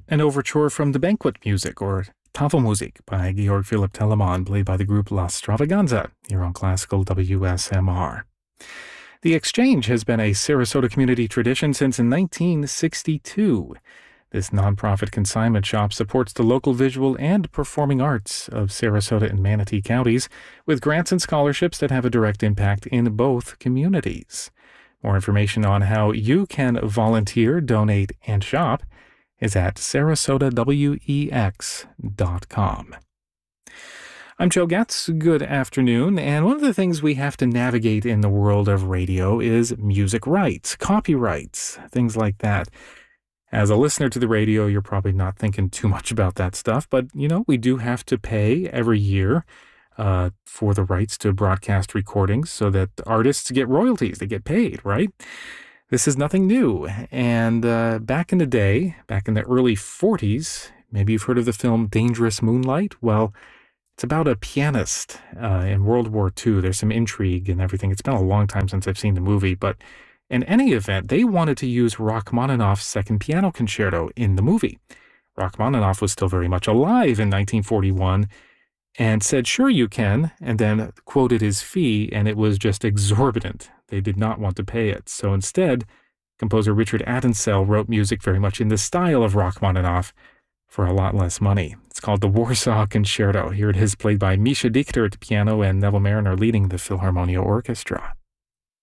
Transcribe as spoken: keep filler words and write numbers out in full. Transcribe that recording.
an overture from the Banquet Music, or Tafelmusik, by Georg Philipp Telemann, played by the group La Stravaganza, here on Classical W S M R. The Exchange has been a Sarasota community tradition since nineteen sixty-two. This nonprofit consignment shop supports the local visual and performing arts of Sarasota and Manatee counties with grants and scholarships that have a direct impact in both communities. More information on how you can volunteer, donate, and shop is at sarasota wex dot com. I'm Joe Getz. Good afternoon. And one of the things we have to navigate in the world of radio is music rights, copyrights, things like that. As a listener to the radio, you're probably not thinking too much about that stuff, but, you know, we do have to pay every year uh, for the rights to broadcast recordings so that artists get royalties, they get paid, right? This is nothing new. And uh, back in the day, back in the early forties, maybe you've heard of the film Dangerous Moonlight. Well, it's about a pianist uh, in World War Two. There's some intrigue and everything. It's been a long time since I've seen the movie, but in any event, they wanted to use Rachmaninoff's Second Piano Concerto in the movie. Rachmaninoff was still very much alive in nineteen forty-one and said, "Sure you can," and then quoted his fee, and it was just exorbitant. They did not want to pay it. So instead, composer Richard Adensel wrote music very much in the style of Rachmaninoff for a lot less money. It's called the Warsaw Concerto. Here it is, played by Misha Dichter at the piano and Neville Mariner leading the Philharmonia Orchestra.